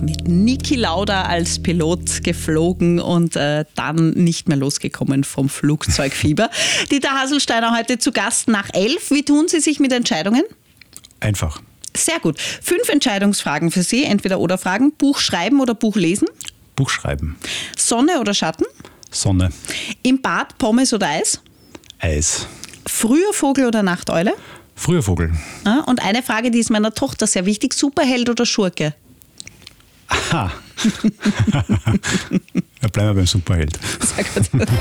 mit Niki Lauda als Pilot geflogen und dann nicht mehr losgekommen vom Flugzeugfieber. Dieter Haselsteiner heute zu Gast nach 11. Wie tun Sie sich mit Entscheidungen? Einfach. Sehr gut. 5 Entscheidungsfragen für Sie, Entweder-oder-Fragen. Buch schreiben oder Buch lesen? Buch schreiben. Sonne oder Schatten? Sonne. Im Bad Pommes oder Eis? Eis. Früher Vogel oder Nachteule? Früher Vogel. Und eine Frage, die ist meiner Tochter sehr wichtig. Superheld oder Schurke? Aha. Da bleiben wir beim Superheld. Sehr gut.